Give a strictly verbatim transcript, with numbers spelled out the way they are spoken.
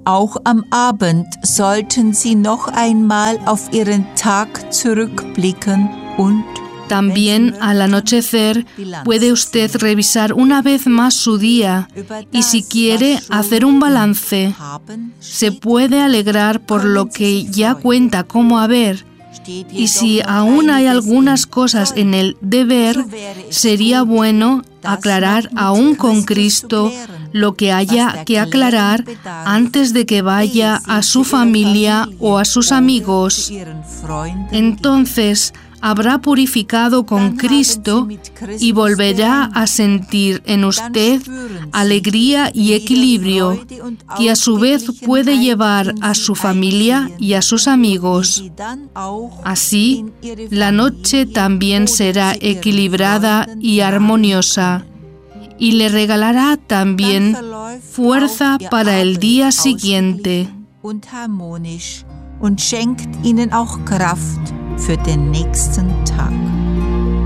Auch am Abend sollten Sie noch einmal auf Ihren Tag zurückblicken und También al anochecer puede usted revisar una vez más su día y si quiere hacer un balance, se puede alegrar por lo que ya cuenta como haber. Y si aún hay algunas cosas en el deber, sería bueno aclarar aún con Cristo lo que haya que aclarar antes de que vaya a su familia o a sus amigos. Entonces, habrá purificado con Cristo y volverá a sentir en usted alegría y equilibrio, que a su vez puede llevar a su familia y a sus amigos. Así, la noche también será equilibrada y armoniosa, y le regalará también fuerza para el día siguiente. Und schenkt ihnen auch Kraft für den nächsten Tag.